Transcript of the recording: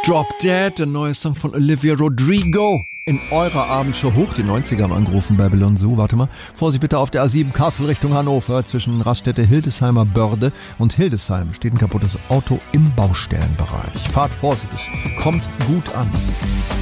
Drop Dead, der neue Song von Olivia Rodrigo. In eurer Abendshow hoch die 90er haben angerufen, Babylon Zoo. Warte mal. Vorsicht bitte auf der A7 Kassel Richtung Hannover. Zwischen Raststätte Hildesheimer Börde und Hildesheim steht ein kaputtes Auto im Baustellenbereich. Fahrt vorsichtig. Kommt gut an.